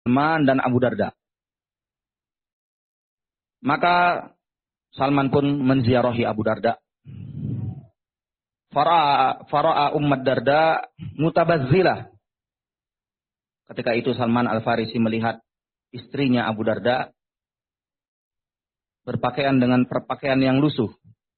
Salman dan Abu Darda. Maka Salman pun menziarahi Abu Darda. Fara'a Ummat Darda mutabazzilah. Ketika itu Salman Al-Farisi melihat istrinya Abu Darda berpakaian dengan perpakaian yang lusuh.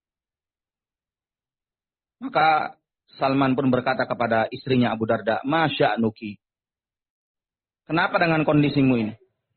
Maka Salman pun berkata kepada istrinya Abu Darda, "Ma sya'nuki? Kenapa dengan kondisimu ini?"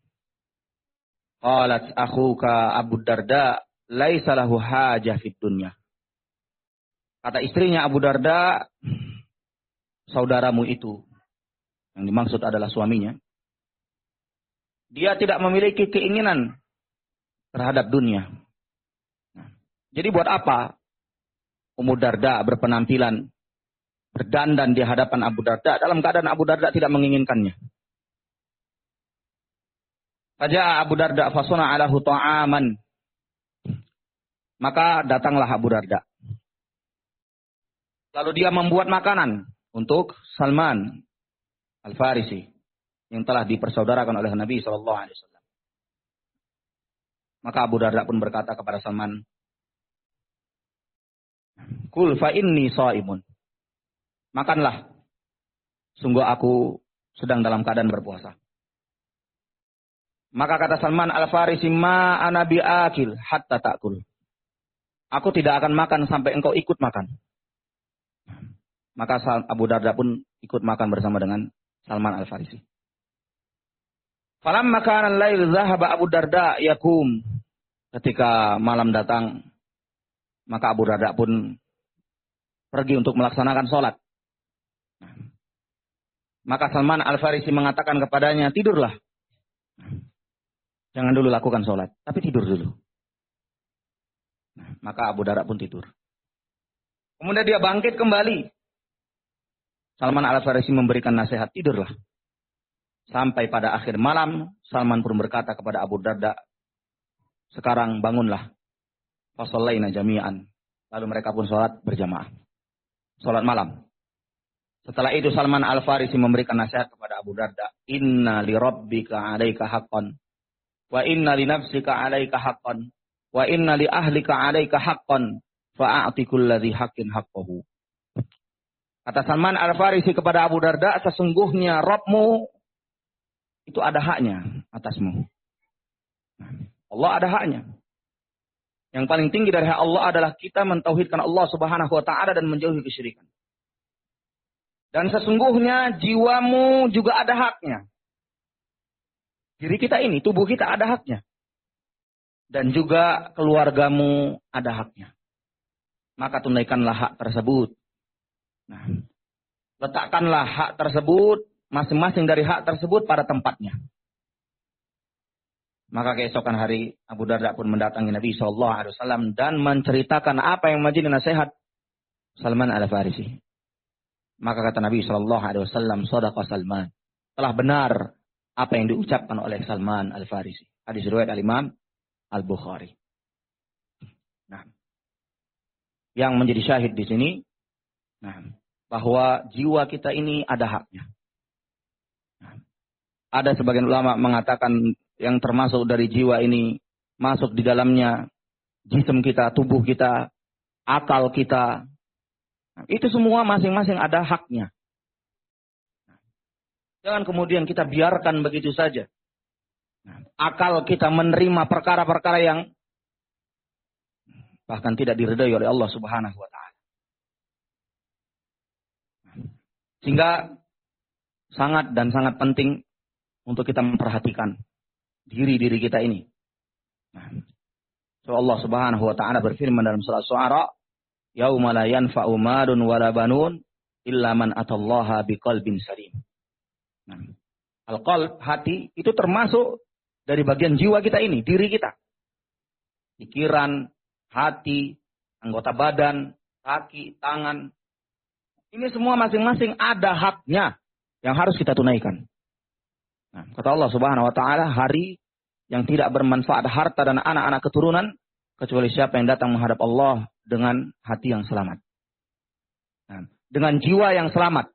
Qalat akhuka Abu Darda laisa lahu hajah fid dunya. Kata istrinya Abu Darda, saudaramu itu, yang dimaksud adalah suaminya, dia tidak memiliki keinginan terhadap dunia. Jadi buat apa Ummu Darda berpenampilan berdandan di hadapan Abu Darda dalam keadaan Abu Darda tidak menginginkannya? Faja'a Abu Darda fasuna alahu ta'aman. Maka datanglah Abu Darda. Lalu dia membuat makanan untuk Salman Al-Farisi yang telah dipersaudarakan oleh Nabi SAW. Maka Abu Darda pun berkata kepada Salman, "Kul fa inni shaimun." Makanlah, sungguh aku sedang dalam keadaan berpuasa. Maka kata Salman Al-Farisi, "Ma ana bi'akil hatta ta'kul." Aku tidak akan makan sampai engkau ikut makan. Maka Abu Darda pun ikut makan bersama dengan Salman Al-Farisi. Falamma kana al-lail dhahaba Abu Darda yakum. Ketika malam datang, maka Abu Darda pun pergi untuk melaksanakan sholat. Maka Salman Al-Farisi mengatakan kepadanya, "Tidurlah. Jangan dulu lakukan sholat, tapi tidur dulu." Maka Abu Darda pun tidur. Kemudian dia bangkit kembali. Salman Al-Farisi memberikan nasihat, "Tidurlah." Sampai pada akhir malam, Salman pun berkata kepada Abu Darda, "Sekarang bangunlah." Fasallaina jami'an. Lalu mereka pun sholat berjamaah. Sholat malam. Setelah itu Salman Al-Farisi memberikan nasihat kepada Abu Darda, "Inna li rabbika 'alaika haqqan, wa inna li nafsika 'alaika haqqan, wa inna li ahlika 'alaika haqqan, fa'ati kulladzi haqqin haqqahu." Kata Salman Al-Farisi kepada Abu Darda, "Sesungguhnya Rabbmu itu ada haknya atasmu." Allah ada haknya. Yang paling tinggi dari hak Allah adalah kita mentauhidkan Allah Subhanahu wa taala dan menjauhi kesyirikan. Dan sesungguhnya jiwamu juga ada haknya. Diri kita ini, tubuh kita ada haknya. Dan juga keluargamu ada haknya. Maka tunaikanlah hak tersebut. Nah, letakkanlah hak tersebut, masing-masing dari hak tersebut pada tempatnya. Maka keesokan hari Abu Darda pun mendatangi Nabi SAW dan menceritakan apa yang menjadi nasihat Salman Al-Farisi. Maka kata Nabi SAW, "Shadaqa Salman." Telah benar apa yang diucapkan oleh Salman Al-Farisi. Hadis riwayat Al-Imam Al-Bukhari. Nah, yang menjadi syahid di sini, bahwa jiwa kita ini ada haknya. Ada sebagian ulama mengatakan yang termasuk dari jiwa ini masuk di dalamnya jisim kita, tubuh kita, akal kita. Itu semua masing-masing ada haknya. Jangan kemudian kita biarkan begitu saja. Akal kita menerima perkara-perkara yang bahkan tidak diridhai oleh Allah Subhanahu wa taala. Sehingga sangat dan sangat penting untuk kita memperhatikan diri-diri kita ini. So Allah Subhanahu wa taala berfirman dalam surah Syu'ara, "Yauma la yanfa'u malun wala banun illa man atallaha biqalbin salim." Al-qalb, hati, itu termasuk dari bagian jiwa kita ini, diri kita. Pikiran, hati, anggota badan, kaki, tangan. Ini semua masing-masing ada haknya yang harus kita tunaikan. Kata Allah Subhanahu wa taala, hari yang tidak bermanfaat harta dan anak-anak keturunan kecuali siapa yang datang menghadap Allah dengan hati yang selamat. Dengan jiwa yang selamat.